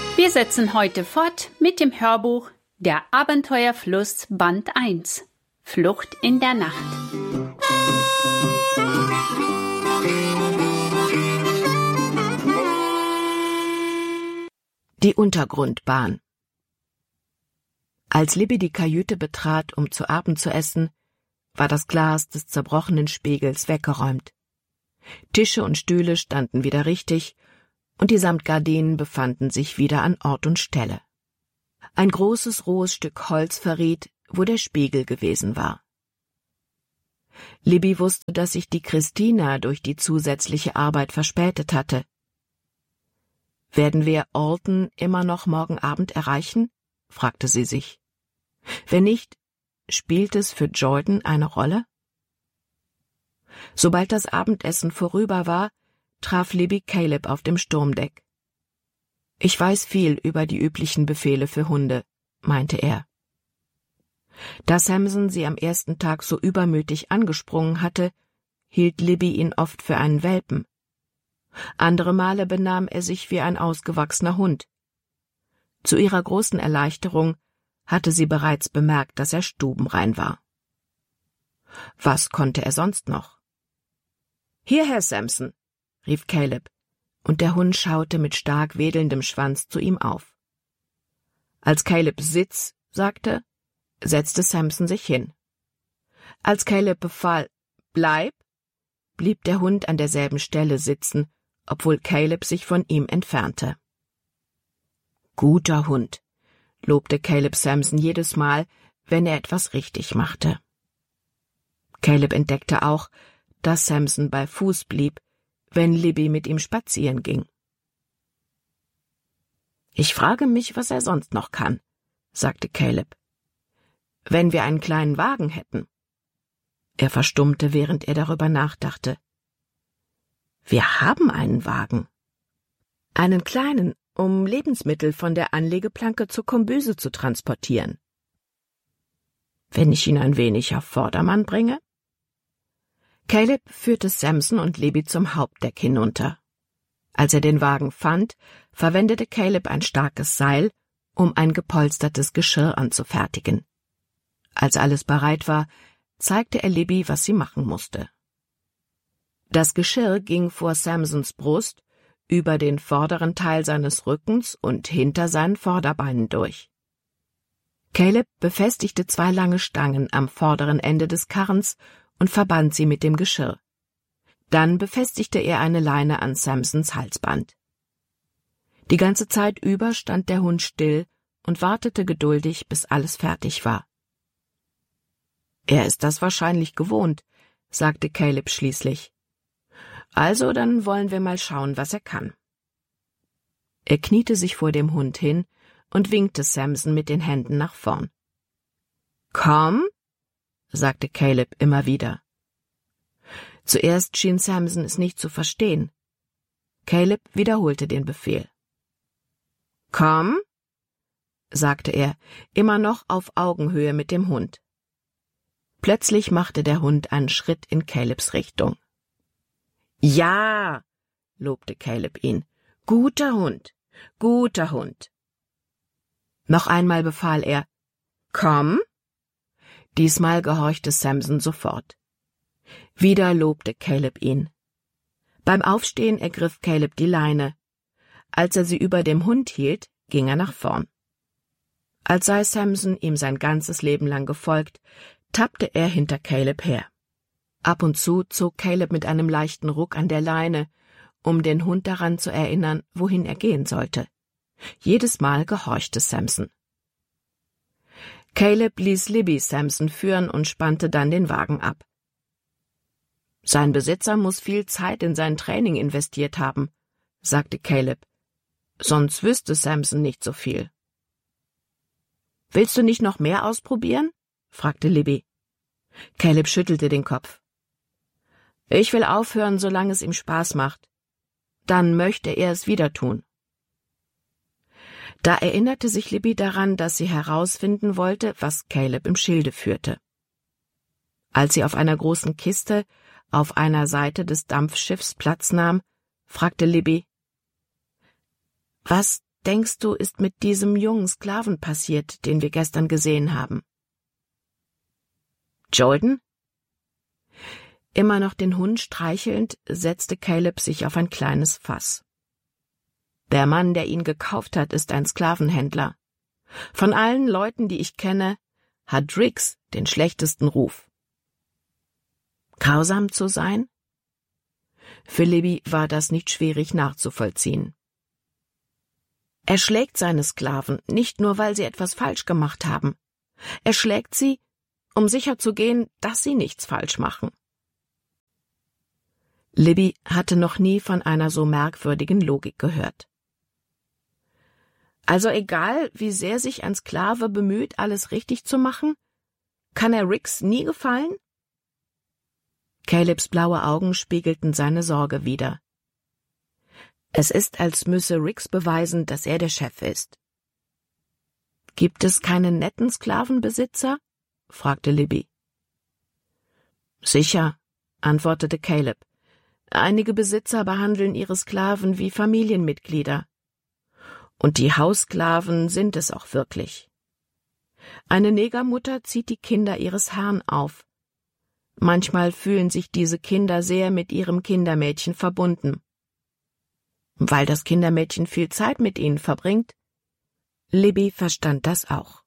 Wir setzen heute fort mit dem Hörbuch Der Abenteuerfluss Band 1 – Flucht in der Nacht. Die Untergrundbahn. Als Libby die Kajüte betrat, um zu Abend zu essen, war das Glas des zerbrochenen Spiegels weggeräumt. Tische und Stühle standen wieder richtig, und die Samtgardinen befanden sich wieder an Ort und Stelle. Ein großes, rohes Stück Holz verriet, wo der Spiegel gewesen war. Libby wusste, dass sich die Christina durch die zusätzliche Arbeit verspätet hatte. »Werden wir Alton immer noch morgen Abend erreichen?« fragte sie sich. »Wenn nicht, spielt es für Jordan eine Rolle?« Sobald das Abendessen vorüber war, traf Libby Caleb auf dem Sturmdeck. »Ich weiß viel über die üblichen Befehle für Hunde«, meinte er. Da Samson sie am ersten Tag so übermütig angesprungen hatte, hielt Libby ihn oft für einen Welpen. Andere Male benahm er sich wie ein ausgewachsener Hund. Zu ihrer großen Erleichterung hatte sie bereits bemerkt, dass er stubenrein war. Was konnte er sonst noch? »Hierher, Samson«, rief Caleb, und der Hund schaute mit stark wedelndem Schwanz zu ihm auf. Als Caleb »Sitz« sagte, setzte Samson sich hin. Als Caleb befahl »Bleib«, blieb der Hund an derselben Stelle sitzen, obwohl Caleb sich von ihm entfernte. »Guter Hund«, lobte Caleb Samson jedes Mal, wenn er etwas richtig machte. Caleb entdeckte auch, dass Samson bei Fuß blieb, wenn Libby mit ihm spazieren ging. »Ich frage mich, was er sonst noch kann«, sagte Caleb. »Wenn wir einen kleinen Wagen hätten.« Er verstummte, während er darüber nachdachte. »Wir haben einen Wagen. Einen kleinen, um Lebensmittel von der Anlegeplanke zur Kombüse zu transportieren. Wenn ich ihn ein wenig auf Vordermann bringe?« Caleb führte Samson und Libby zum Hauptdeck hinunter. Als er den Wagen fand, verwendete Caleb ein starkes Seil, um ein gepolstertes Geschirr anzufertigen. Als alles bereit war, zeigte er Libby, was sie machen musste. Das Geschirr ging vor Samsons Brust, über den vorderen Teil seines Rückens und hinter seinen Vorderbeinen durch. Caleb befestigte 2 lange Stangen am vorderen Ende des Karrens und verband sie mit dem Geschirr. Dann befestigte er eine Leine an Samsons Halsband. Die ganze Zeit über stand der Hund still und wartete geduldig, bis alles fertig war. »Er ist das wahrscheinlich gewohnt«, sagte Caleb schließlich. »Also, dann wollen wir mal schauen, was er kann.« Er kniete sich vor dem Hund hin und winkte Samson mit den Händen nach vorn. »Komm«, sagte Caleb immer wieder. Zuerst schien Samson es nicht zu verstehen. Caleb wiederholte den Befehl. »Komm«, sagte er, immer noch auf Augenhöhe mit dem Hund. Plötzlich machte der Hund einen Schritt in Calebs Richtung. »Ja«, lobte Caleb ihn, »guter Hund, guter Hund.« Noch einmal befahl er, »Komm«. Diesmal gehorchte Samson sofort. Wieder lobte Caleb ihn. Beim Aufstehen ergriff Caleb die Leine. Als er sie über dem Hund hielt, ging er nach vorn. Als sei Samson ihm sein ganzes Leben lang gefolgt, tappte er hinter Caleb her. Ab und zu zog Caleb mit einem leichten Ruck an der Leine, um den Hund daran zu erinnern, wohin er gehen sollte. Jedes Mal gehorchte Samson. Caleb ließ Libby Samson führen und spannte dann den Wagen ab. »Sein Besitzer muss viel Zeit in sein Training investiert haben«, sagte Caleb. »Sonst wüsste Samson nicht so viel.« »Willst du nicht noch mehr ausprobieren?« fragte Libby. Caleb schüttelte den Kopf. »Ich will aufhören, solange es ihm Spaß macht. Dann möchte er es wieder tun.« Da erinnerte sich Libby daran, dass sie herausfinden wollte, was Caleb im Schilde führte. Als sie auf einer großen Kiste auf einer Seite des Dampfschiffs Platz nahm, fragte Libby, »Was denkst du, ist mit diesem jungen Sklaven passiert, den wir gestern gesehen haben? Jordan? Immer noch den Hund streichelnd, setzte Caleb sich auf ein kleines Fass. Der Mann, der ihn gekauft hat, ist ein Sklavenhändler. Von allen Leuten, die ich kenne, hat Riggs den schlechtesten Ruf. Grausam zu sein? Für Libby war das nicht schwierig nachzuvollziehen. Er schlägt seine Sklaven, nicht nur, weil sie etwas falsch gemacht haben. Er schlägt sie, um sicherzugehen, dass sie nichts falsch machen. Libby hatte noch nie von einer so merkwürdigen Logik gehört. Also egal, wie sehr sich ein Sklave bemüht, alles richtig zu machen, kann er Riggs nie gefallen? Calebs blaue Augen spiegelten seine Sorge wider. Es ist, als müsse Riggs beweisen, dass er der Chef ist. Gibt es keine netten Sklavenbesitzer? Fragte Libby. Sicher, antwortete Caleb. Einige Besitzer behandeln ihre Sklaven wie Familienmitglieder. Und die Haussklaven sind es auch wirklich. Eine Negermutter zieht die Kinder ihres Herrn auf. Manchmal fühlen sich diese Kinder sehr mit ihrem Kindermädchen verbunden. Weil das Kindermädchen viel Zeit mit ihnen verbringt? Libby verstand das auch.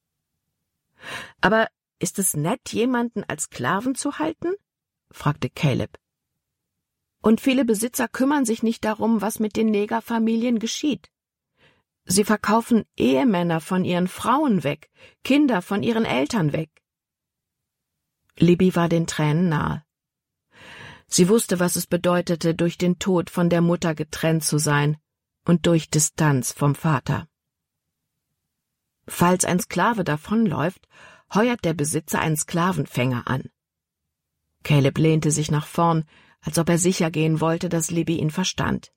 Aber ist es nett, jemanden als Sklaven zu halten? Fragte Caleb. Und viele Besitzer kümmern sich nicht darum, was mit den Negerfamilien geschieht. Sie verkaufen Ehemänner von ihren Frauen weg, Kinder von ihren Eltern weg. Libby war den Tränen nahe. Sie wusste, was es bedeutete, durch den Tod von der Mutter getrennt zu sein und durch Distanz vom Vater. Falls ein Sklave davonläuft, heuert der Besitzer einen Sklavenfänger an. Caleb lehnte sich nach vorn, als ob er sicher gehen wollte, dass Libby ihn verstand.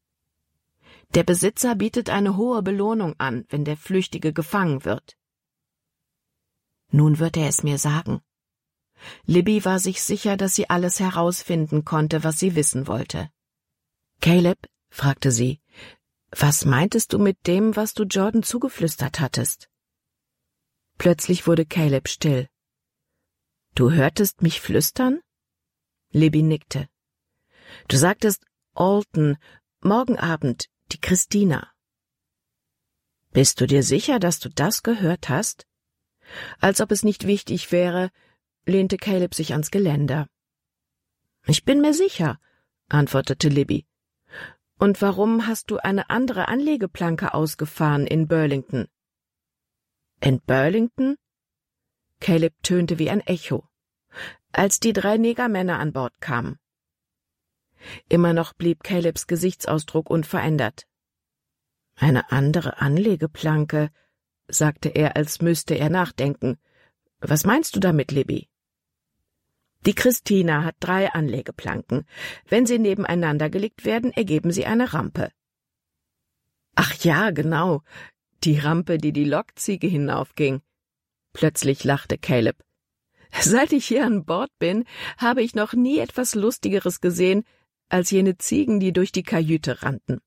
Der Besitzer bietet eine hohe Belohnung an, wenn der Flüchtige gefangen wird. Nun wird er es mir sagen. Libby war sich sicher, dass sie alles herausfinden konnte, was sie wissen wollte. »Caleb«, fragte sie, »was meintest du mit dem, was du Jordan zugeflüstert hattest?« Plötzlich wurde Caleb still. »Du hörtest mich flüstern?« Libby nickte. »Du sagtest, Alton, morgen Abend, die Christina.« »Bist du dir sicher, dass du das gehört hast?« Als ob es nicht wichtig wäre, lehnte Caleb sich ans Geländer. »Ich bin mir sicher«, antwortete Libby. »Und warum hast du eine andere Anlegeplanke ausgefahren in Burlington?« »In Burlington?« Caleb tönte wie ein Echo. »Als die 3 Negermänner an Bord kamen.« Immer noch blieb Calebs Gesichtsausdruck unverändert. »Eine andere Anlegeplanke«, sagte er, als müsste er nachdenken. »Was meinst du damit, Libby?« »Die Christina hat 3 Anlegeplanken. Wenn sie nebeneinander gelegt werden, ergeben sie eine Rampe.« »Ach ja, genau, die Rampe, die die Lokziege hinaufging.« Plötzlich lachte Caleb. »Seit ich hier an Bord bin, habe ich noch nie etwas Lustigeres gesehen, als jene Ziegen, die durch die Kajüte rannten.«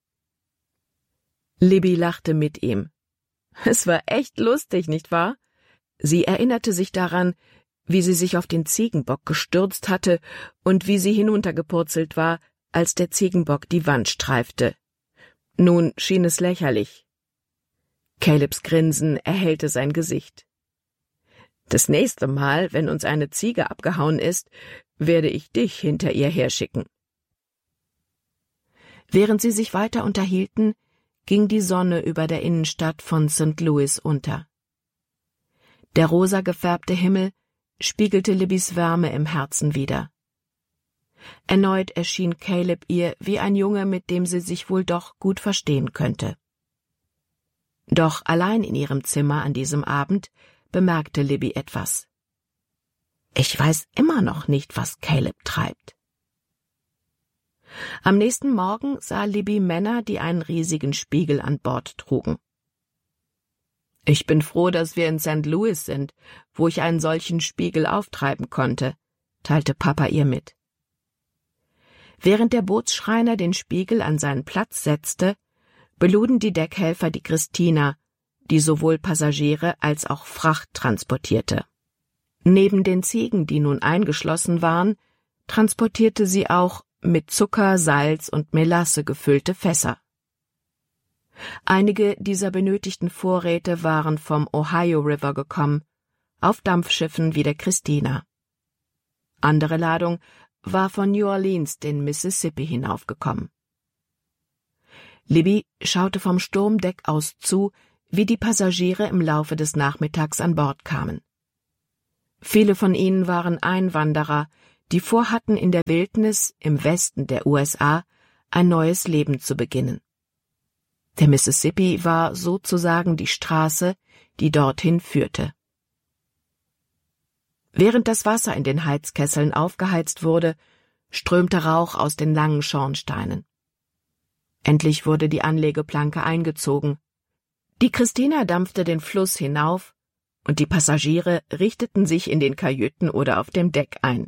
Libby lachte mit ihm. »Es war echt lustig, nicht wahr?« Sie erinnerte sich daran, wie sie sich auf den Ziegenbock gestürzt hatte und wie sie hinuntergepurzelt war, als der Ziegenbock die Wand streifte. Nun schien es lächerlich. Calebs Grinsen erhellte sein Gesicht. »Das nächste Mal, wenn uns eine Ziege abgehauen ist, werde ich dich hinter ihr herschicken.« Während sie sich weiter unterhielten, ging die Sonne über der Innenstadt von St. Louis unter. Der rosa gefärbte Himmel spiegelte Libbys Wärme im Herzen wider. Erneut erschien Caleb ihr wie ein Junge, mit dem sie sich wohl doch gut verstehen könnte. Doch allein in ihrem Zimmer an diesem Abend bemerkte Libby etwas. »Ich weiß immer noch nicht, was Caleb treibt.« Am nächsten Morgen sah Libby Männer, die einen riesigen Spiegel an Bord trugen. »Ich bin froh, dass wir in St. Louis sind, wo ich einen solchen Spiegel auftreiben konnte«, teilte Papa ihr mit. Während der Bootsschreiner den Spiegel an seinen Platz setzte, beluden die Deckhelfer die Christina, die sowohl Passagiere als auch Fracht transportierte. Neben den Ziegen, die nun eingeschlossen waren, transportierte sie auch mit Zucker, Salz und Melasse gefüllte Fässer. Einige dieser benötigten Vorräte waren vom Ohio River gekommen, auf Dampfschiffen wie der Christina. Andere Ladung war von New Orleans den Mississippi hinaufgekommen. Libby schaute vom Sturmdeck aus zu, wie die Passagiere im Laufe des Nachmittags an Bord kamen. Viele von ihnen waren Einwanderer, die vorhatten, in der Wildnis im Westen der USA ein neues Leben zu beginnen. Der Mississippi war sozusagen die Straße, die dorthin führte. Während das Wasser in den Heizkesseln aufgeheizt wurde, strömte Rauch aus den langen Schornsteinen. Endlich wurde die Anlegeplanke eingezogen. Die Christina dampfte den Fluss hinauf, und die Passagiere richteten sich in den Kajüten oder auf dem Deck ein.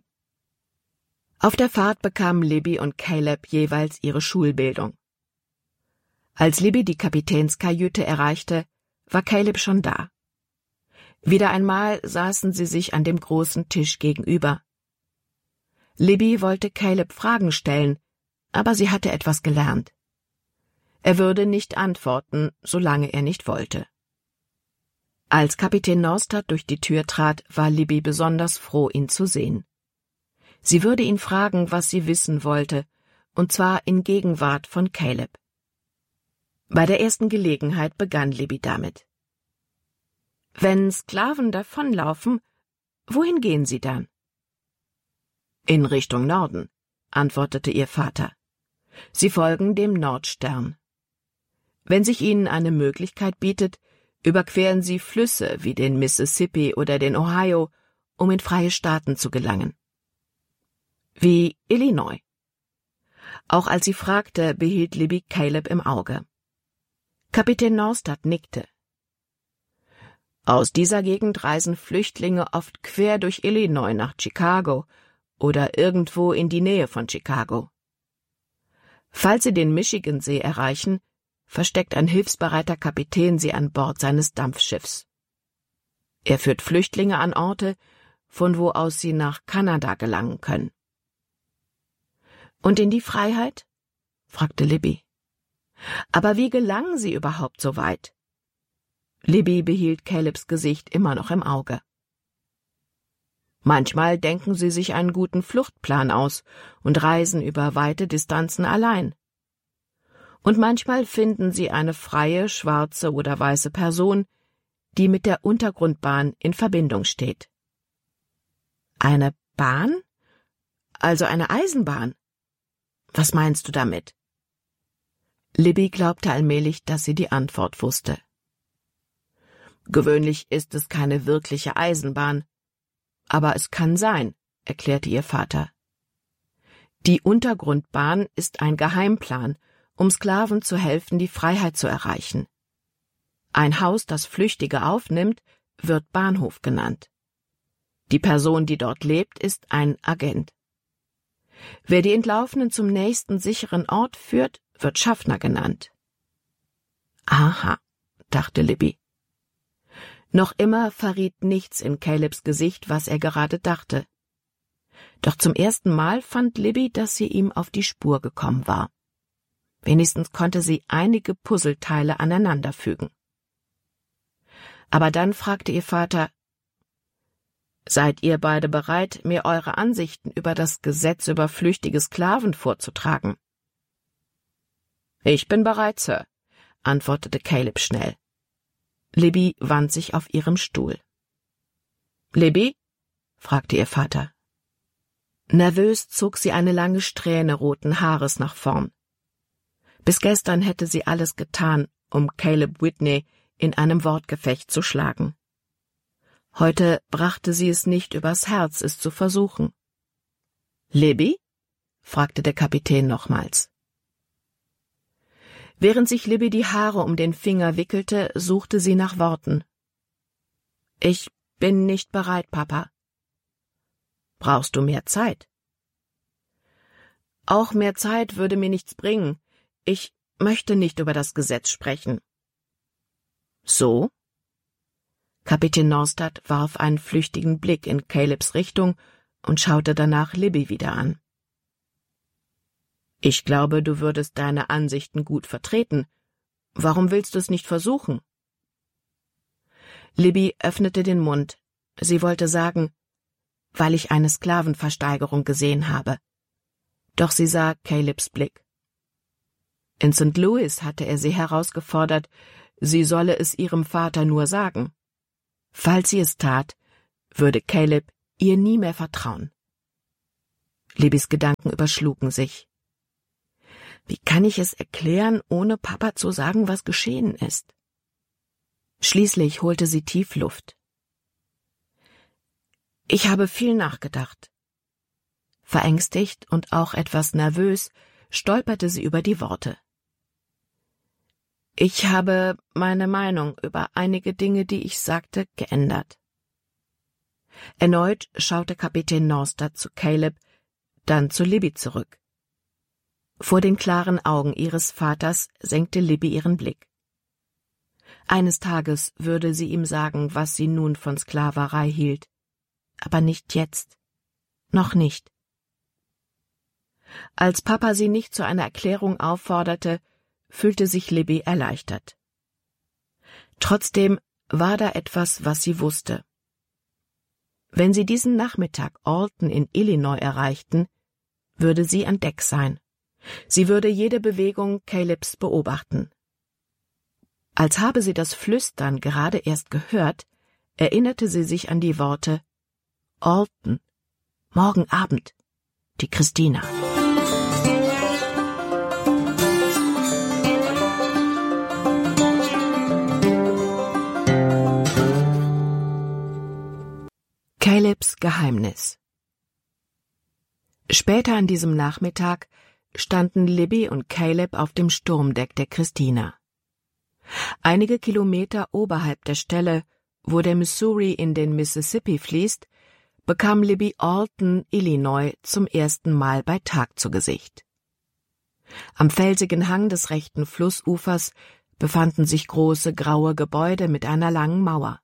Auf der Fahrt bekamen Libby und Caleb jeweils ihre Schulbildung. Als Libby die Kapitänskajüte erreichte, war Caleb schon da. Wieder einmal saßen sie sich an dem großen Tisch gegenüber. Libby wollte Caleb Fragen stellen, aber sie hatte etwas gelernt. Er würde nicht antworten, solange er nicht wollte. Als Kapitän Norstad durch die Tür trat, war Libby besonders froh, ihn zu sehen. Sie würde ihn fragen, was sie wissen wollte, und zwar in Gegenwart von Caleb. Bei der ersten Gelegenheit begann Libby damit. »Wenn Sklaven davonlaufen, wohin gehen sie dann?« »In Richtung Norden«, antwortete ihr Vater. »Sie folgen dem Nordstern. Wenn sich ihnen eine Möglichkeit bietet, überqueren sie Flüsse wie den Mississippi oder den Ohio, um in freie Staaten zu gelangen.« »Wie Illinois?« Auch als sie fragte, behielt Libby Caleb im Auge. Kapitän Norstad nickte. »Aus dieser Gegend reisen Flüchtlinge oft quer durch Illinois nach Chicago oder irgendwo in die Nähe von Chicago. Falls sie den Michigansee erreichen, versteckt ein hilfsbereiter Kapitän sie an Bord seines Dampfschiffs. Er führt Flüchtlinge an Orte, von wo aus sie nach Kanada gelangen können.« »Und in die Freiheit?« fragte Libby. »Aber wie gelangen sie überhaupt so weit?« Libby behielt Calebs Gesicht immer noch im Auge. »Manchmal denken sie sich einen guten Fluchtplan aus und reisen über weite Distanzen allein. Und manchmal finden sie eine freie, schwarze oder weiße Person, die mit der Untergrundbahn in Verbindung steht.« »Eine Bahn? Also eine Eisenbahn? Was meinst du damit?« Libby glaubte allmählich, dass sie die Antwort wusste. »Gewöhnlich ist es keine wirkliche Eisenbahn, aber es kann sein«, erklärte ihr Vater. »Die Untergrundbahn ist ein Geheimplan, um Sklaven zu helfen, die Freiheit zu erreichen. Ein Haus, das Flüchtige aufnimmt, wird Bahnhof genannt. Die Person, die dort lebt, ist ein Agent. Wer die Entlaufenen zum nächsten sicheren Ort führt, wird Schaffner genannt.« »Aha«, dachte Libby. Noch immer verriet nichts in Calebs Gesicht, was er gerade dachte. Doch zum ersten Mal fand Libby, dass sie ihm auf die Spur gekommen war. Wenigstens konnte sie einige Puzzleteile aneinanderfügen. Aber dann fragte ihr Vater: »Seid ihr beide bereit, mir eure Ansichten über das Gesetz über flüchtige Sklaven vorzutragen?« »Ich bin bereit, Sir«, antwortete Caleb schnell. Libby wand sich auf ihrem Stuhl. »Libby?« fragte ihr Vater. Nervös zog sie eine lange Strähne roten Haares nach vorn. Bis gestern hätte sie alles getan, um Caleb Whitney in einem Wortgefecht zu schlagen. Heute brachte sie es nicht übers Herz, es zu versuchen. »Libby?« fragte der Kapitän nochmals. Während sich Libby die Haare um den Finger wickelte, suchte sie nach Worten. »Ich bin nicht bereit, Papa.« »Brauchst du mehr Zeit?« »Auch mehr Zeit würde mir nichts bringen. Ich möchte nicht über das Gesetz sprechen. So? Kapitän Norstad warf einen flüchtigen Blick in Calebs Richtung und schaute danach Libby wieder an. Ich glaube, du würdest deine Ansichten gut vertreten. Warum willst du es nicht versuchen? Libby öffnete den Mund. Sie wollte sagen, weil ich eine Sklavenversteigerung gesehen habe. Doch sie sah Calebs Blick. In St. Louis hatte er sie herausgefordert, sie solle es ihrem Vater nur sagen. Falls sie es tat, würde Caleb ihr nie mehr vertrauen. Libbys Gedanken überschlugen sich. Wie kann ich es erklären, ohne Papa zu sagen, was geschehen ist? Schließlich holte sie tief Luft. Ich habe viel nachgedacht. Verängstigt und auch etwas nervös stolperte sie über die Worte. Ich habe meine Meinung über einige Dinge, die ich sagte, geändert. Erneut schaute Kapitän Norstad zu Caleb, dann zu Libby zurück. Vor den klaren Augen ihres Vaters senkte Libby ihren Blick. Eines Tages würde sie ihm sagen, was sie nun von Sklaverei hielt. Aber nicht jetzt. Noch nicht. Als Papa sie nicht zu einer Erklärung aufforderte, fühlte sich Libby erleichtert. Trotzdem war da etwas, was sie wusste. Wenn sie diesen Nachmittag Alton in Illinois erreichten, würde sie an Deck sein. Sie würde jede Bewegung Calebs beobachten. Als habe sie das Flüstern gerade erst gehört, erinnerte sie sich an die Worte Alton, morgen Abend, die Christina. Calebs Geheimnis. Später an diesem Nachmittag standen Libby und Caleb auf dem Sturmdeck der Christina. Einige Kilometer oberhalb der Stelle, wo der Missouri in den Mississippi fließt, bekam Libby Alton, Illinois, zum ersten Mal bei Tag zu Gesicht. Am felsigen Hang des rechten Flussufers befanden sich große graue Gebäude mit einer langen Mauer.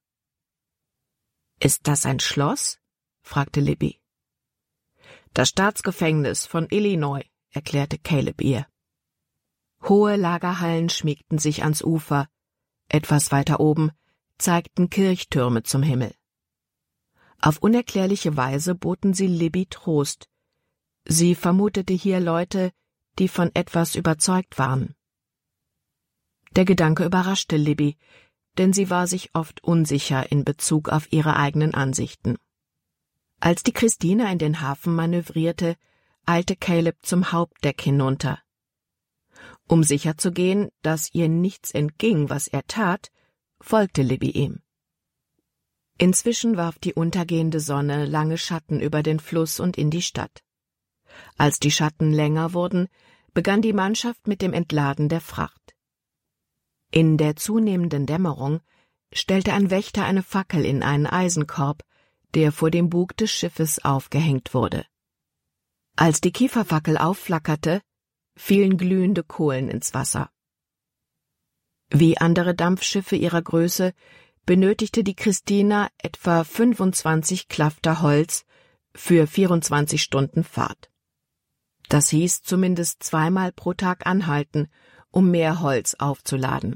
»Ist das ein Schloss?« fragte Libby. »Das Staatsgefängnis von Illinois«, erklärte Caleb ihr. Hohe Lagerhallen schmiegten sich ans Ufer. Etwas weiter oben zeigten Kirchtürme zum Himmel. Auf unerklärliche Weise boten sie Libby Trost. Sie vermutete hier Leute, die von etwas überzeugt waren. Der Gedanke überraschte Libby, denn sie war sich oft unsicher in Bezug auf ihre eigenen Ansichten. Als die Christina in den Hafen manövrierte, eilte Caleb zum Hauptdeck hinunter. Um sicherzugehen, dass ihr nichts entging, was er tat, folgte Libby ihm. Inzwischen warf die untergehende Sonne lange Schatten über den Fluss und in die Stadt. Als die Schatten länger wurden, begann die Mannschaft mit dem Entladen der Fracht. In der zunehmenden Dämmerung stellte ein Wächter eine Fackel in einen Eisenkorb, der vor dem Bug des Schiffes aufgehängt wurde. Als die Kieferfackel aufflackerte, fielen glühende Kohlen ins Wasser. Wie andere Dampfschiffe ihrer Größe benötigte die Christina etwa 25 Klafter Holz für 24 Stunden Fahrt. Das hieß zumindest 2-mal pro Tag anhalten, um mehr Holz aufzuladen.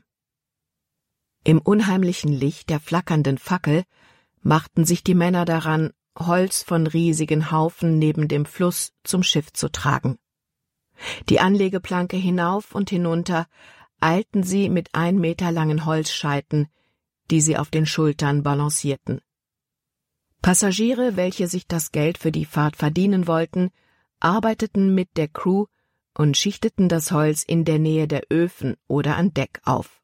Im unheimlichen Licht der flackernden Fackel machten sich die Männer daran, Holz von riesigen Haufen neben dem Fluss zum Schiff zu tragen. Die Anlegeplanke hinauf und hinunter eilten sie mit 1 Meter langen Holzscheiten, die sie auf den Schultern balancierten. Passagiere, welche sich das Geld für die Fahrt verdienen wollten, arbeiteten mit der Crew und schichteten das Holz in der Nähe der Öfen oder an Deck auf.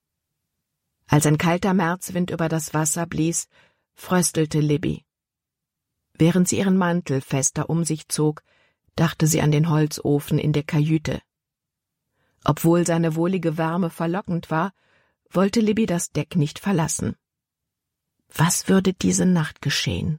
Als ein kalter Märzwind über das Wasser blies, fröstelte Libby. Während sie ihren Mantel fester um sich zog, dachte sie an den Holzofen in der Kajüte. Obwohl seine wohlige Wärme verlockend war, wollte Libby das Deck nicht verlassen. Was würde diese Nacht geschehen?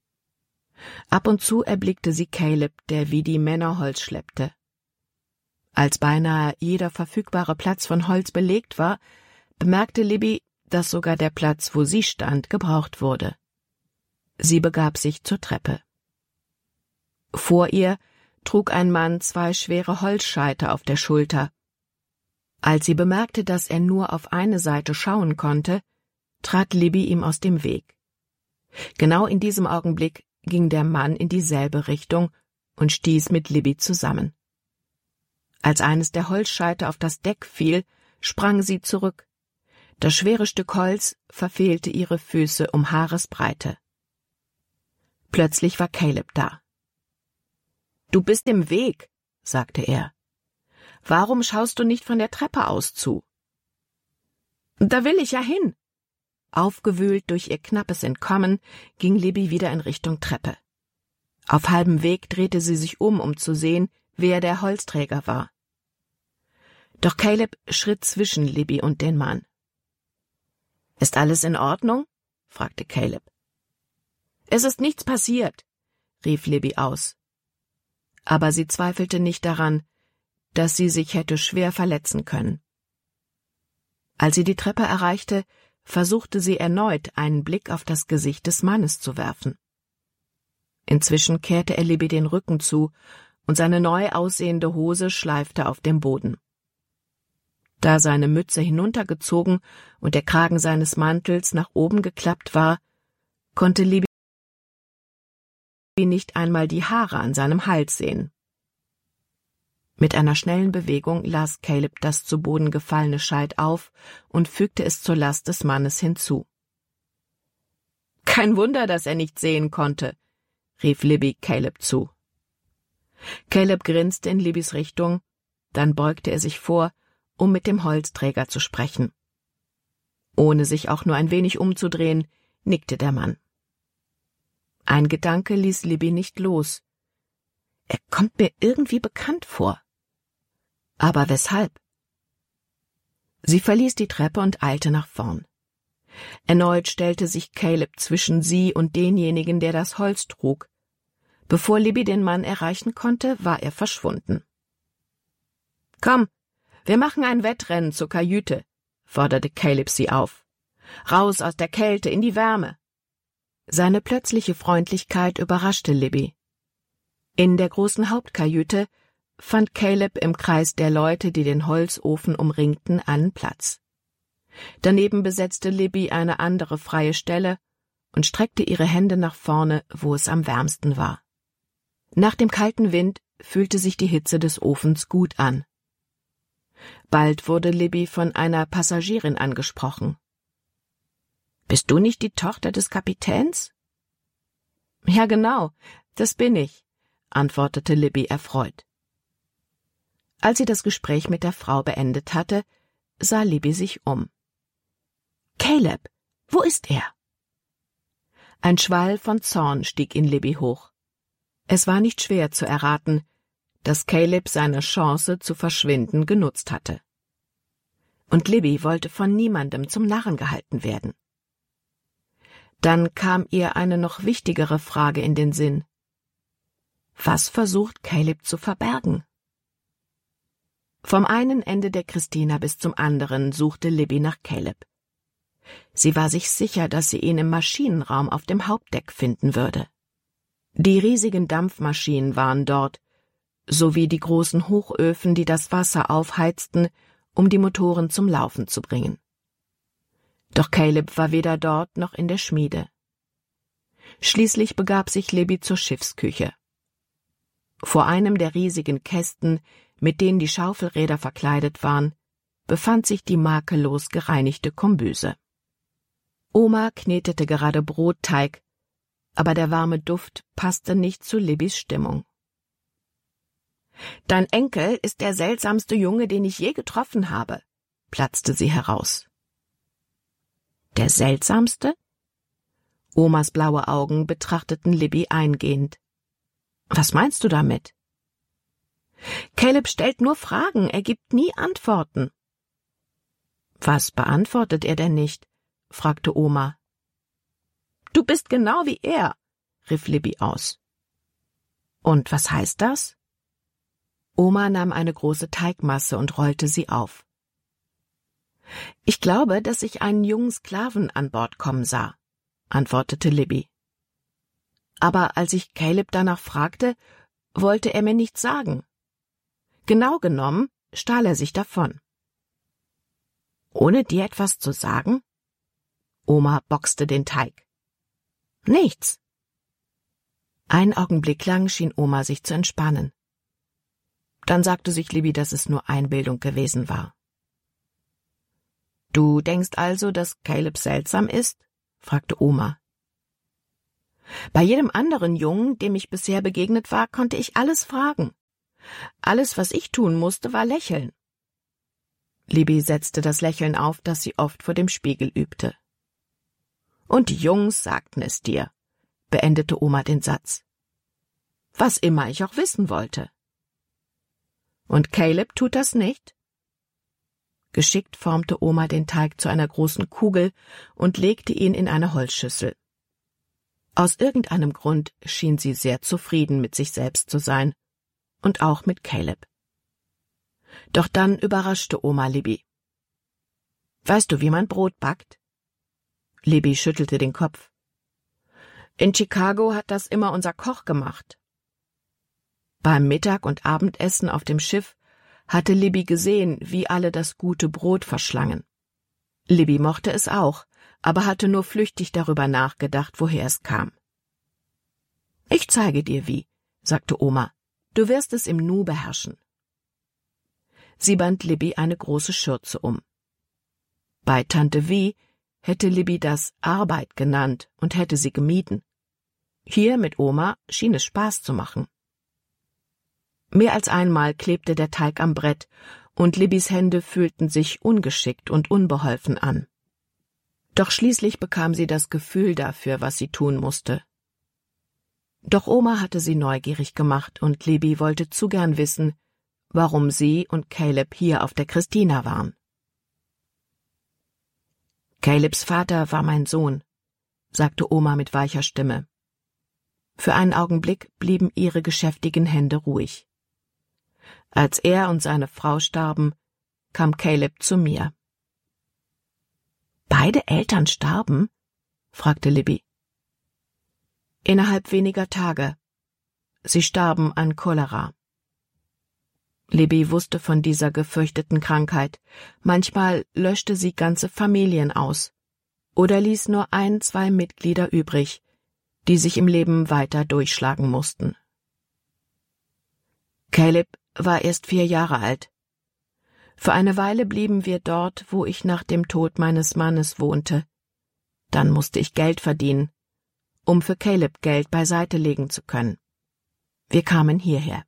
Ab und zu erblickte sie Caleb, der wie die Männer Holz schleppte. Als beinahe jeder verfügbare Platz von Holz belegt war, bemerkte Libby, dass sogar der Platz, wo sie stand, gebraucht wurde. Sie begab sich zur Treppe. Vor ihr trug ein Mann 2 schwere Holzscheite auf der Schulter. Als sie bemerkte, dass er nur auf eine Seite schauen konnte, trat Libby ihm aus dem Weg. Genau in diesem Augenblick ging der Mann in dieselbe Richtung und stieß mit Libby zusammen. Als eines der Holzscheite auf das Deck fiel, sprang sie zurück. Das schwere Stück Holz verfehlte ihre Füße um Haaresbreite. Plötzlich war Caleb da. »Du bist im Weg«, sagte er. »Warum schaust du nicht von der Treppe aus zu?« »Da will ich ja hin.« Aufgewühlt durch ihr knappes Entkommen ging Libby wieder in Richtung Treppe. Auf halbem Weg drehte sie sich um zu sehen, wer der Holzträger war. Doch Caleb schritt zwischen Libby und den Mann. »Ist alles in Ordnung?« fragte Caleb. »Es ist nichts passiert«, rief Libby aus. Aber sie zweifelte nicht daran, dass sie sich hätte schwer verletzen können. Als sie die Treppe erreichte, versuchte sie erneut, einen Blick auf das Gesicht des Mannes zu werfen. Inzwischen kehrte er Libby den Rücken zu, und seine neu aussehende Hose schleifte auf dem Boden. Da seine Mütze hinuntergezogen und der Kragen seines Mantels nach oben geklappt war, konnte Libby nicht einmal die Haare an seinem Hals sehen. Mit einer schnellen Bewegung las Caleb das zu Boden gefallene Scheit auf und fügte es zur Last des Mannes hinzu. »Kein Wunder, dass er nicht sehen konnte«, rief Libby Caleb zu. Caleb grinste in Libbys Richtung, dann beugte er sich vor, um mit dem Holzträger zu sprechen. Ohne sich auch nur ein wenig umzudrehen, nickte der Mann. Ein Gedanke ließ Libby nicht los. Er kommt mir irgendwie bekannt vor. Aber weshalb? Sie verließ die Treppe und eilte nach vorn. Erneut stellte sich Caleb zwischen sie und denjenigen, der das Holz trug. Bevor Libby den Mann erreichen konnte, war er verschwunden. »Komm, wir machen ein Wettrennen zur Kajüte«, forderte Caleb sie auf. »Raus aus der Kälte in die Wärme.« Seine plötzliche Freundlichkeit überraschte Libby. In der großen Hauptkajüte fand Caleb im Kreis der Leute, die den Holzofen umringten, einen Platz. Daneben besetzte Libby eine andere freie Stelle und streckte ihre Hände nach vorne, wo es am wärmsten war. Nach dem kalten Wind fühlte sich die Hitze des Ofens gut an. Bald wurde Libby von einer Passagierin angesprochen. »Bist du nicht die Tochter des Kapitäns?« »Ja, genau, das bin ich«, antwortete Libby erfreut. Als sie das Gespräch mit der Frau beendet hatte, sah Libby sich um. »Caleb, wo ist er?« Ein Schwall von Zorn stieg in Libby hoch. Es war nicht schwer zu erraten, dass Caleb seine Chance zu verschwinden genutzt hatte. Und Libby wollte von niemandem zum Narren gehalten werden. Dann kam ihr eine noch wichtigere Frage in den Sinn. Was versucht Caleb zu verbergen? Vom einen Ende der Christina bis zum anderen suchte Libby nach Caleb. Sie war sich sicher, dass sie ihn im Maschinenraum auf dem Hauptdeck finden würde. Die riesigen Dampfmaschinen waren dort, sowie die großen Hochöfen, die das Wasser aufheizten, um die Motoren zum Laufen zu bringen. Doch Caleb war weder dort noch in der Schmiede. Schließlich begab sich Libby zur Schiffsküche. Vor einem der riesigen Kästen, mit denen die Schaufelräder verkleidet waren, befand sich die makellos gereinigte Kombüse. Oma knetete gerade Brotteig, aber der warme Duft passte nicht zu Libbys Stimmung. »Dein Enkel ist der seltsamste Junge, den ich je getroffen habe«, platzte sie heraus. »Der seltsamste?« Omas blaue Augen betrachteten Libby eingehend. »Was meinst du damit?« »Caleb stellt nur Fragen, er gibt nie Antworten.« »Was beantwortet er denn nicht?« fragte Oma. »Du bist genau wie er«, rief Libby aus. »Und was heißt das?« Oma nahm eine große Teigmasse und rollte sie auf. »Ich glaube, dass ich einen jungen Sklaven an Bord kommen sah«, antwortete Libby. »Aber als ich Caleb danach fragte, wollte er mir nichts sagen. Genau genommen stahl er sich davon.« »Ohne dir etwas zu sagen?« Oma boxte den Teig. »Nichts.« Einen Augenblick lang schien Oma sich zu entspannen. Dann sagte sich Libby, dass es nur Einbildung gewesen war. »Du denkst also, dass Caleb seltsam ist?« fragte Oma. »Bei jedem anderen Jungen, dem ich bisher begegnet war, konnte ich alles fragen. Alles, was ich tun musste, war lächeln.« Libby setzte das Lächeln auf, das sie oft vor dem Spiegel übte. »Und die Jungs sagten es dir«, beendete Oma den Satz. »Was immer ich auch wissen wollte.« »Und Caleb tut das nicht?« Geschickt formte Oma den Teig zu einer großen Kugel und legte ihn in eine Holzschüssel. Aus irgendeinem Grund schien sie sehr zufrieden mit sich selbst zu sein und auch mit Caleb. Doch dann überraschte Oma Libby. »Weißt du, wie man Brot backt?« Libby schüttelte den Kopf. »In Chicago hat das immer unser Koch gemacht.« Beim Mittag- und Abendessen auf dem Schiff hatte Libby gesehen, wie alle das gute Brot verschlangen. Libby mochte es auch, aber hatte nur flüchtig darüber nachgedacht, woher es kam. »Ich zeige dir wie«, sagte Oma. »Du wirst es im Nu beherrschen.« Sie band Libby eine große Schürze um. Bei Tante Vi hätte Libby das Arbeit genannt und hätte sie gemieden. Hier mit Oma schien es Spaß zu machen. Mehr als einmal klebte der Teig am Brett, und Libbys Hände fühlten sich ungeschickt und unbeholfen an. Doch schließlich bekam sie das Gefühl dafür, was sie tun musste. Doch Oma hatte sie neugierig gemacht, und Libby wollte zu gern wissen, warum sie und Caleb hier auf der Christina waren. »Calebs Vater war mein Sohn«, sagte Oma mit weicher Stimme. Für einen Augenblick blieben ihre geschäftigen Hände ruhig. Als er und seine Frau starben, kam Caleb zu mir. »Beide Eltern starben?« fragte Libby. »Innerhalb weniger Tage. Sie starben an Cholera.« Libby wusste von dieser gefürchteten Krankheit. Manchmal löschte sie ganze Familien aus oder ließ nur 1, 2 Mitglieder übrig, die sich im Leben weiter durchschlagen mussten. Caleb war erst 4 Jahre alt. Für eine Weile blieben wir dort, wo ich nach dem Tod meines Mannes wohnte. Dann musste ich Geld verdienen, um für Caleb Geld beiseite legen zu können. Wir kamen hierher.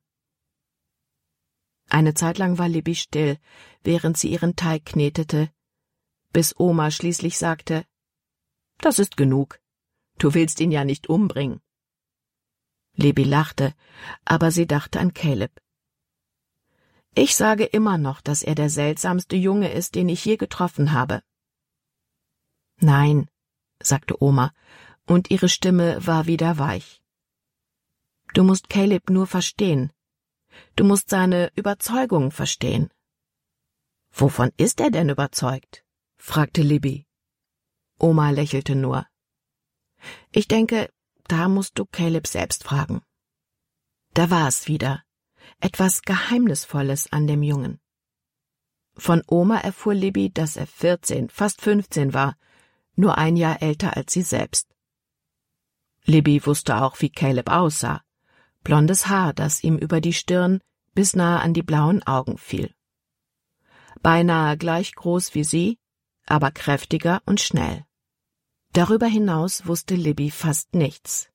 Eine Zeit lang war Libby still, während sie ihren Teig knetete, bis Oma schließlich sagte, »Das ist genug. Du willst ihn ja nicht umbringen.« Libby lachte, aber sie dachte an Caleb. »Ich sage immer noch, dass er der seltsamste Junge ist, den ich je getroffen habe.« »Nein«, sagte Oma, und ihre Stimme war wieder weich. »Du musst Caleb nur verstehen. Du musst seine Überzeugung verstehen.« »Wovon ist er denn überzeugt?« fragte Libby. Oma lächelte nur. »Ich denke, da musst du Caleb selbst fragen.« Da war es wieder, etwas Geheimnisvolles an dem Jungen. Von Oma erfuhr Libby, dass er 14, fast 15 war, nur 1 Jahr älter als sie selbst. Libby wusste auch, wie Caleb aussah. Blondes Haar, das ihm über die Stirn bis nahe an die blauen Augen fiel. Beinahe gleich groß wie sie, aber kräftiger und schnell. Darüber hinaus wusste Libby fast nichts.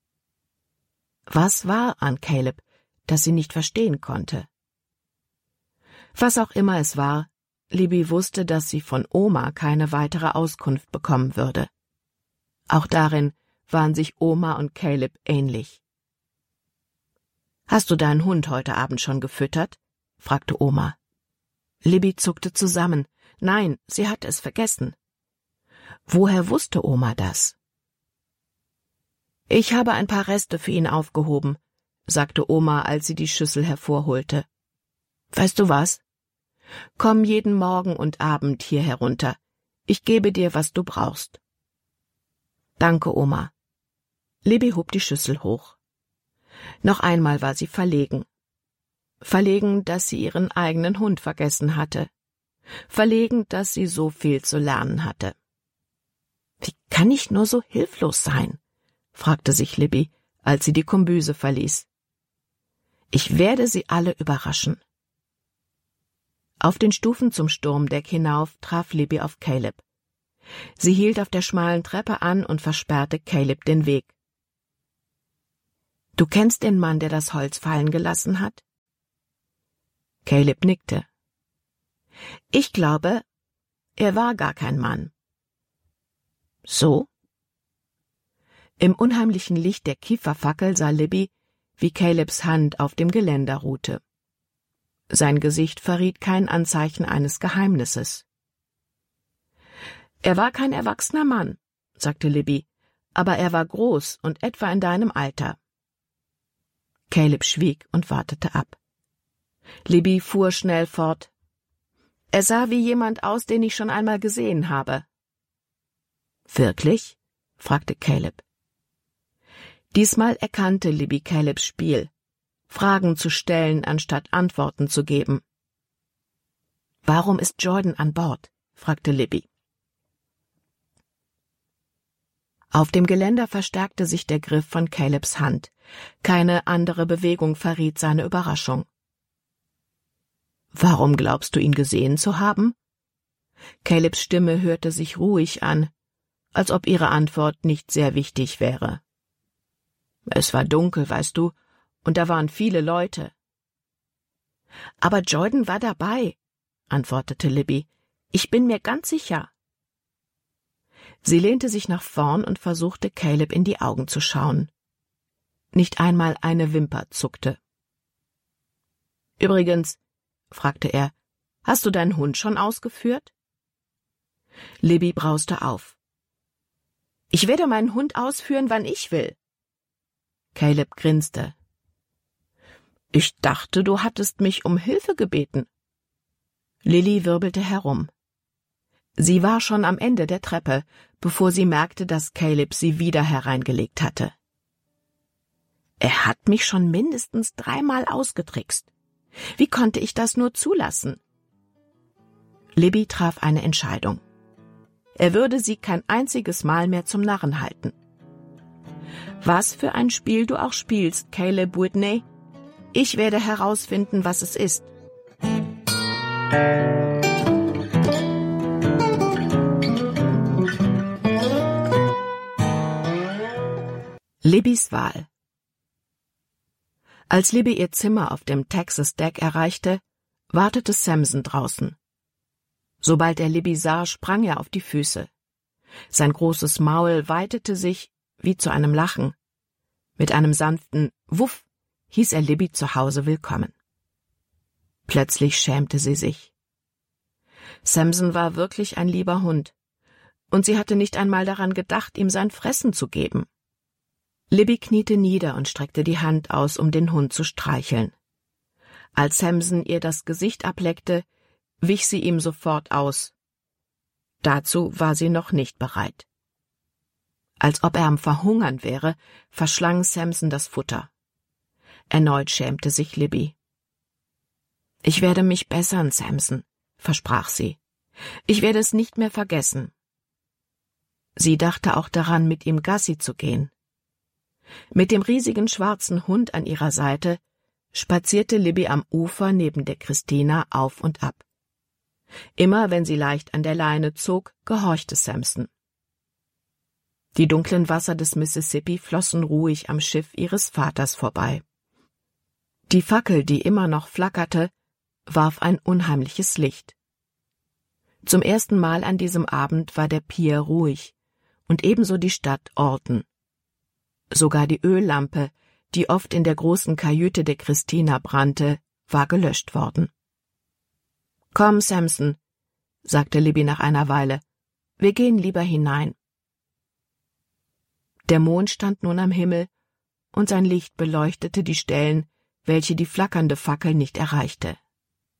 Was war an Caleb, das sie nicht verstehen konnte? Was auch immer es war, Libby wusste, dass sie von Oma keine weitere Auskunft bekommen würde. Auch darin waren sich Oma und Caleb ähnlich. »Hast du deinen Hund heute Abend schon gefüttert?« fragte Oma. Libby zuckte zusammen. Nein, sie hatte es vergessen. Woher wusste Oma das? »Ich habe ein paar Reste für ihn aufgehoben«, sagte Oma, als sie die Schüssel hervorholte. Weißt du was? Komm jeden Morgen und Abend hier herunter. Ich gebe dir, was du brauchst. Danke, Oma. Libby hob die Schüssel hoch. Noch einmal war sie verlegen. Verlegen, dass sie ihren eigenen Hund vergessen hatte. Verlegen, dass sie so viel zu lernen hatte. »Wie kann ich nur so hilflos sein?« fragte sich Libby, als sie die Kombüse verließ. »Ich werde sie alle überraschen.« Auf den Stufen zum Sturmdeck hinauf traf Libby auf Caleb. Sie hielt auf der schmalen Treppe an und versperrte Caleb den Weg. »Du kennst den Mann, der das Holz fallen gelassen hat?« Caleb nickte. »Ich glaube, er war gar kein Mann.« »So?« Im unheimlichen Licht der Kieferfackel sah Libby, wie Calebs Hand auf dem Geländer ruhte. Sein Gesicht verriet kein Anzeichen eines Geheimnisses. »Er war kein erwachsener Mann«, sagte Libby, »aber er war groß und etwa in deinem Alter.« Caleb schwieg und wartete ab. Libby fuhr schnell fort. »Er sah wie jemand aus, den ich schon einmal gesehen habe.« »Wirklich?« fragte Caleb. Diesmal erkannte Libby Calebs Spiel, Fragen zu stellen, anstatt Antworten zu geben. »Warum ist Jordan an Bord?« fragte Libby. Auf dem Geländer verstärkte sich der Griff von Calebs Hand. Keine andere Bewegung verriet seine Überraschung. »Warum glaubst du, ihn gesehen zu haben?« Calebs Stimme hörte sich ruhig an, als ob ihre Antwort nicht sehr wichtig wäre. »Es war dunkel, weißt du, und da waren viele Leute.« »Aber Jordan war dabei«, antwortete Libby. »Ich bin mir ganz sicher.« Sie lehnte sich nach vorn und versuchte, Caleb in die Augen zu schauen. Nicht einmal eine Wimper zuckte. »Übrigens«, fragte er, »hast du deinen Hund schon ausgeführt?« Libby brauste auf. »Ich werde meinen Hund ausführen, wann ich will.« Caleb grinste. »Ich dachte, du hattest mich um Hilfe gebeten.« Lilly wirbelte herum. Sie war schon am Ende der Treppe, bevor sie merkte, dass Caleb sie wieder hereingelegt hatte. »Er hat mich schon mindestens 3-mal ausgetrickst. Wie konnte ich das nur zulassen?« Libby traf eine Entscheidung. Er würde sie kein einziges Mal mehr zum Narren halten. »Was für ein Spiel du auch spielst, Caleb Whitney. Ich werde herausfinden, was es ist.« Libbys Wahl. Als Libby ihr Zimmer auf dem Texas Deck erreichte, wartete Samson draußen. Sobald er Libby sah, sprang er auf die Füße. Sein großes Maul weitete sich wie zu einem Lachen. Mit einem sanften Wuff hieß er Libby zu Hause willkommen. Plötzlich schämte sie sich. Samson war wirklich ein lieber Hund, und sie hatte nicht einmal daran gedacht, ihm sein Fressen zu geben. Libby kniete nieder und streckte die Hand aus, um den Hund zu streicheln. Als Samson ihr das Gesicht ableckte, wich sie ihm sofort aus. Dazu war sie noch nicht bereit. Als ob er am Verhungern wäre, verschlang Samson das Futter. Erneut schämte sich Libby. »Ich werde mich bessern, Samson«, versprach sie. »Ich werde es nicht mehr vergessen.« Sie dachte auch daran, mit ihm Gassi zu gehen. Mit dem riesigen schwarzen Hund an ihrer Seite spazierte Libby am Ufer neben der Christina auf und ab. Immer wenn sie leicht an der Leine zog, gehorchte Samson. Die dunklen Wasser des Mississippi flossen ruhig am Schiff ihres Vaters vorbei. Die Fackel, die immer noch flackerte, warf ein unheimliches Licht. Zum ersten Mal an diesem Abend war der Pier ruhig und ebenso die Stadt Alton. Sogar die Öllampe, die oft in der großen Kajüte der Christina brannte, war gelöscht worden. »Komm, Samson«, sagte Libby nach einer Weile, »wir gehen lieber hinein.« Der Mond stand nun am Himmel, und sein Licht beleuchtete die Stellen, welche die flackernde Fackel nicht erreichte.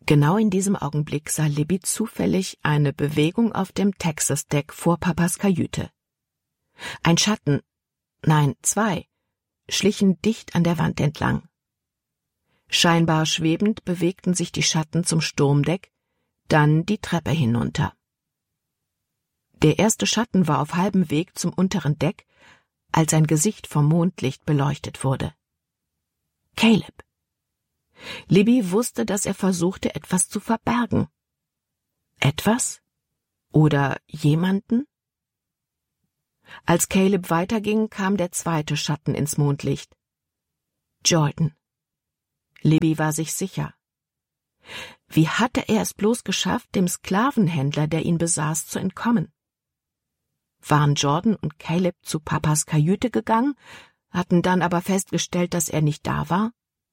Genau in diesem Augenblick sah Libby zufällig eine Bewegung auf dem Texas-Deck vor Papas Kajüte. Ein Schatten, nein, 2, schlichen dicht an der Wand entlang. Scheinbar schwebend bewegten sich die Schatten zum Sturmdeck, dann die Treppe hinunter. Der erste Schatten war auf halbem Weg zum unteren Deck, als sein Gesicht vom Mondlicht beleuchtet wurde. Caleb. Libby wusste, dass er versuchte, etwas zu verbergen. Etwas? Oder jemanden? Als Caleb weiterging, kam der zweite Schatten ins Mondlicht. Jordan. Libby war sich sicher. Wie hatte er es bloß geschafft, dem Sklavenhändler, der ihn besaß, zu entkommen? Waren Jordan und Caleb zu Papas Kajüte gegangen, hatten dann aber festgestellt, dass er nicht da war?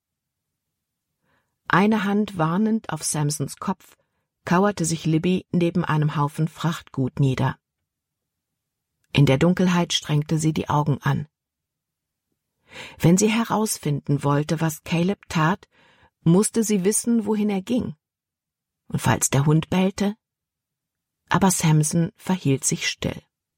Eine Hand warnend auf Samsons Kopf, kauerte sich Libby neben einem Haufen Frachtgut nieder. In der Dunkelheit strengte sie die Augen an. Wenn sie herausfinden wollte, was Caleb tat, musste sie wissen, wohin er ging. Und falls der Hund bellte? Aber Samson verhielt sich still.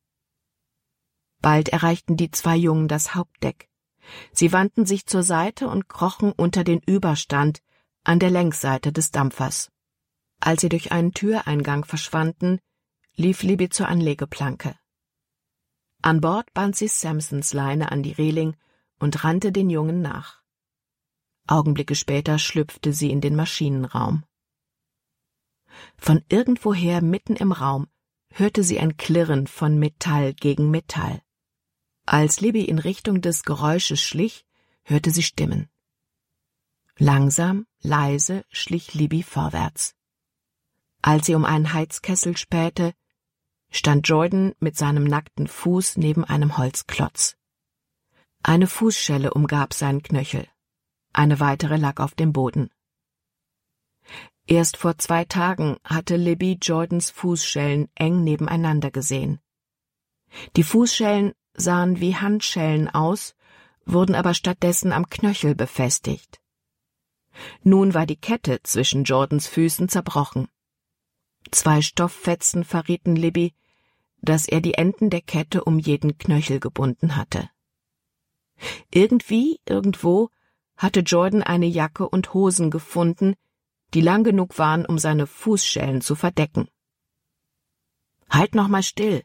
Bald erreichten die 2 Jungen das Hauptdeck. Sie wandten sich zur Seite und krochen unter den Überstand an der Längsseite des Dampfers. Als sie durch einen Türeingang verschwanden, lief Libby zur Anlegeplanke. An Bord band sie Samsons Leine an die Reling und rannte den Jungen nach. Augenblicke später schlüpfte sie in den Maschinenraum. Von irgendwoher mitten im Raum hörte sie ein Klirren von Metall gegen Metall. Als Libby in Richtung des Geräusches schlich, hörte sie Stimmen. Langsam, leise schlich Libby vorwärts. Als sie um einen Heizkessel spähte, stand Jordan mit seinem nackten Fuß neben einem Holzklotz. Eine Fußschelle umgab seinen Knöchel. Eine weitere lag auf dem Boden. Erst vor 2 Tagen hatte Libby Jordans Fußschellen eng nebeneinander gesehen. Die Fußschellen sahen wie Handschellen aus, wurden aber stattdessen am Knöchel befestigt. Nun war die Kette zwischen Jordans Füßen zerbrochen. 2 Stofffetzen verrieten Libby, dass er die Enden der Kette um jeden Knöchel gebunden hatte. Irgendwie, irgendwo, hatte Jordan eine Jacke und Hosen gefunden, die lang genug waren, um seine Fußschellen zu verdecken. »Halt noch mal still!«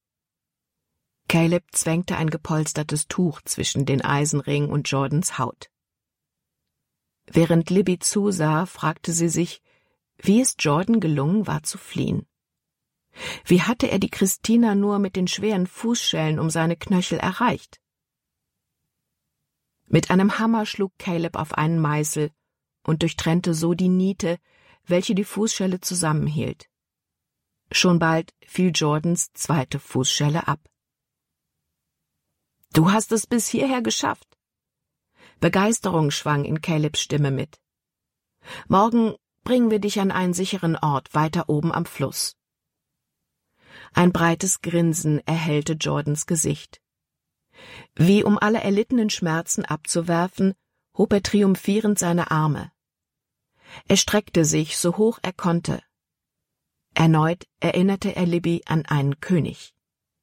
Caleb zwängte ein gepolstertes Tuch zwischen den Eisenring und Jordans Haut. Während Libby zusah, fragte sie sich, wie es Jordan gelungen war zu fliehen. Wie hatte er die Christina nur mit den schweren Fußschellen um seine Knöchel erreicht? Mit einem Hammer schlug Caleb auf einen Meißel und durchtrennte so die Niete, welche die Fußschelle zusammenhielt. Schon bald fiel Jordans 2. Fußschelle ab. »Du hast es bis hierher geschafft!« Begeisterung schwang in Calebs Stimme mit. »Morgen bringen wir dich an einen sicheren Ort weiter oben am Fluss.« Ein breites Grinsen erhellte Jordans Gesicht. Wie um alle erlittenen Schmerzen abzuwerfen, hob er triumphierend seine Arme. Er streckte sich, so hoch er konnte. Erneut erinnerte er Libby an einen König.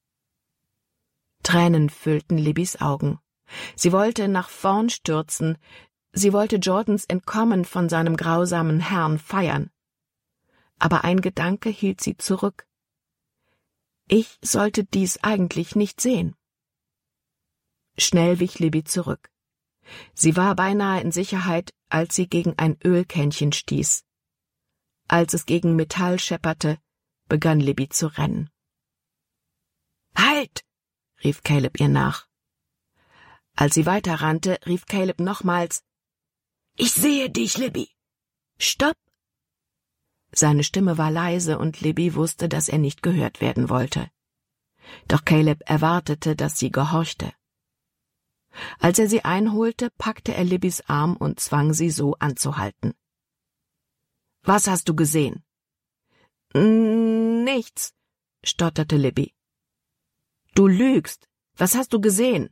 Tränen füllten Libbys Augen. Sie wollte nach vorn stürzen, sie wollte Jordans Entkommen von seinem grausamen Herrn feiern. Aber ein Gedanke hielt sie zurück. Ich sollte dies eigentlich nicht sehen. Schnell wich Libby zurück. Sie war beinahe in Sicherheit, als sie gegen ein Ölkännchen stieß. Als es gegen Metall schepperte, begann Libby zu rennen. »Halt!« rief Caleb ihr nach. Als sie weiterrannte, rief Caleb nochmals, »Ich sehe dich, Libby! Stopp!« Seine Stimme war leise und Libby wusste, dass er nicht gehört werden wollte. Doch Caleb erwartete, dass sie gehorchte. Als er sie einholte, packte er Libbys Arm und zwang sie so anzuhalten. »Was hast du gesehen?« »Nichts«, stotterte Libby. »Du lügst. Was hast du gesehen?«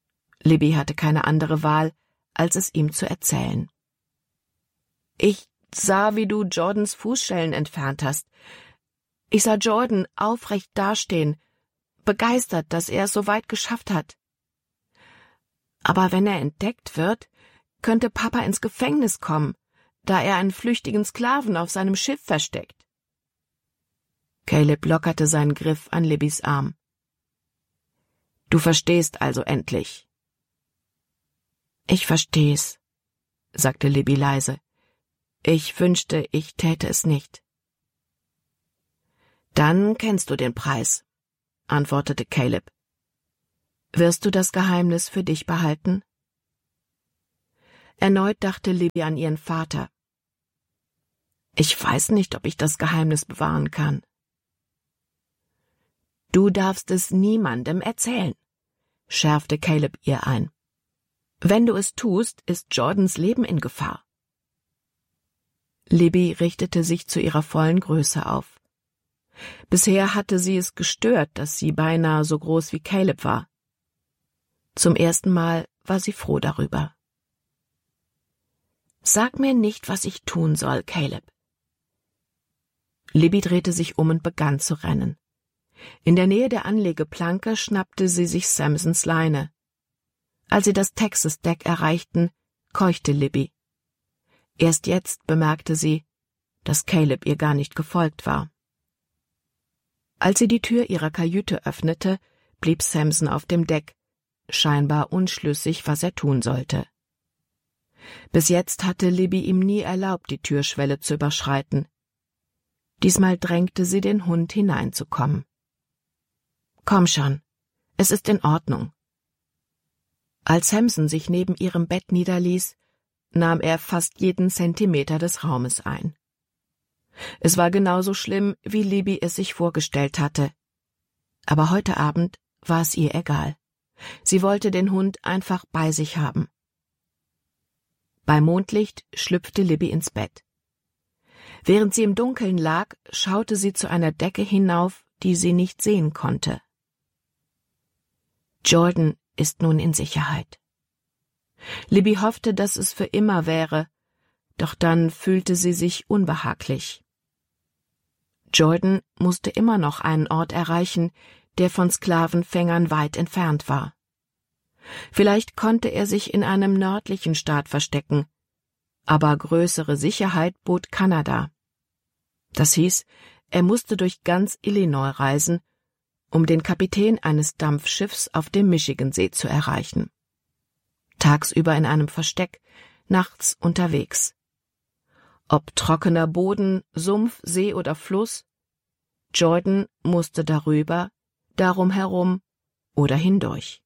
Libby hatte keine andere Wahl, als es ihm zu erzählen. »Ich sah, wie du Jordans Fußschellen entfernt hast. Ich sah Jordan aufrecht dastehen, begeistert, dass er es so weit geschafft hat. Aber wenn er entdeckt wird, könnte Papa ins Gefängnis kommen, da er einen flüchtigen Sklaven auf seinem Schiff versteckt. Caleb lockerte seinen Griff an Libbys Arm. »Du verstehst also endlich.« »Ich versteh's«, sagte Libby leise. »Ich wünschte, ich täte es nicht.« »Dann kennst du den Preis«, antwortete Caleb. »Wirst du das Geheimnis für dich behalten?« Erneut dachte Libby an ihren Vater. »Ich weiß nicht, ob ich das Geheimnis bewahren kann.« »Du darfst es niemandem erzählen«, schärfte Caleb ihr ein. »Wenn du es tust, ist Jordans Leben in Gefahr.« Libby richtete sich zu ihrer vollen Größe auf. Bisher hatte sie es gestört, dass sie beinahe so groß wie Caleb war. Zum ersten Mal war sie froh darüber. »Sag mir nicht, was ich tun soll, Caleb.« Libby drehte sich um und begann zu rennen. In der Nähe der Anlegeplanke schnappte sie sich Samsons Leine. Als sie das Texas-Deck erreichten, keuchte Libby. Erst jetzt bemerkte sie, dass Caleb ihr gar nicht gefolgt war. Als sie die Tür ihrer Kajüte öffnete, blieb Samson auf dem Deck, scheinbar unschlüssig, was er tun sollte. Bis jetzt hatte Libby ihm nie erlaubt, die Türschwelle zu überschreiten. Diesmal drängte sie den Hund hineinzukommen. »Komm schon, es ist in Ordnung.« Als Samson sich neben ihrem Bett niederließ, nahm er fast jeden Zentimeter des Raumes ein. Es war genauso schlimm, wie Libby es sich vorgestellt hatte. Aber heute Abend war es ihr egal. Sie wollte den Hund einfach bei sich haben. Bei Mondlicht schlüpfte Libby ins Bett. Während sie im Dunkeln lag, schaute sie zu einer Decke hinauf, die sie nicht sehen konnte. Jordan ist nun in Sicherheit. Libby hoffte, dass es für immer wäre, doch dann fühlte sie sich unbehaglich. Jordan musste immer noch einen Ort erreichen, der von Sklavenfängern weit entfernt war. Vielleicht konnte er sich in einem nördlichen Staat verstecken, aber größere Sicherheit bot Kanada. Das hieß, er musste durch ganz Illinois reisen, um den Kapitän eines Dampfschiffs auf dem Michigansee zu erreichen. Tagsüber in einem Versteck, nachts unterwegs. Ob trockener Boden, Sumpf, See oder Fluss, Jordan musste darüber, darum herum oder hindurch.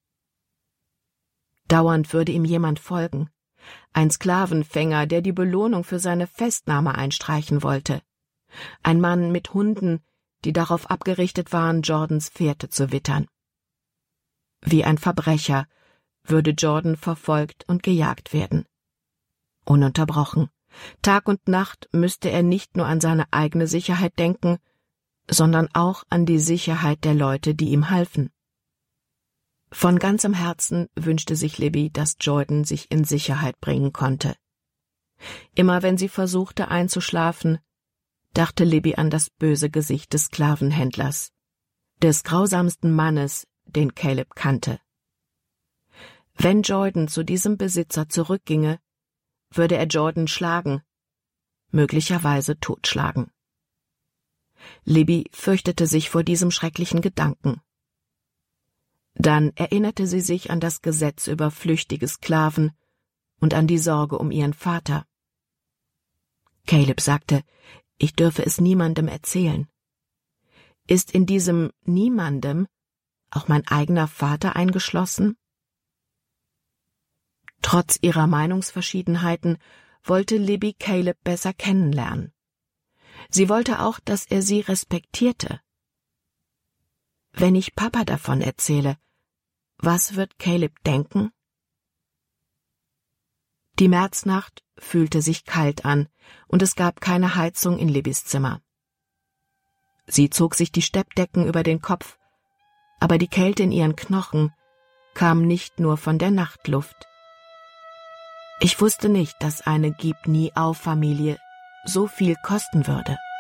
Dauernd würde ihm jemand folgen, ein Sklavenfänger, der die Belohnung für seine Festnahme einstreichen wollte, ein Mann mit Hunden, die darauf abgerichtet waren, Jordans Fährte zu wittern. Wie ein Verbrecher würde Jordan verfolgt und gejagt werden. Ununterbrochen. Tag und Nacht müsste er nicht nur an seine eigene Sicherheit denken, sondern auch an die Sicherheit der Leute, die ihm halfen. Von ganzem Herzen wünschte sich Libby, dass Jordan sich in Sicherheit bringen konnte. Immer wenn sie versuchte einzuschlafen, dachte Libby an das böse Gesicht des Sklavenhändlers, des grausamsten Mannes, den Caleb kannte. Wenn Jordan zu diesem Besitzer zurückginge, würde er Jordan schlagen, möglicherweise totschlagen. Libby fürchtete sich vor diesem schrecklichen Gedanken. Dann erinnerte sie sich an das Gesetz über flüchtige Sklaven und an die Sorge um ihren Vater. Caleb sagte, ich dürfe es niemandem erzählen. Ist in diesem Niemandem auch mein eigener Vater eingeschlossen? Trotz ihrer Meinungsverschiedenheiten wollte Libby Caleb besser kennenlernen. Sie wollte auch, dass er sie respektierte. Wenn ich Papa davon erzähle, was wird Caleb denken? Die Märznacht fühlte sich kalt an, und es gab keine Heizung in Libbys Zimmer. Sie zog sich die Steppdecken über den Kopf, aber die Kälte in ihren Knochen kam nicht nur von der Nachtluft. Ich wusste nicht, dass eine Gib-nie-auf-Familie so viel kosten würde.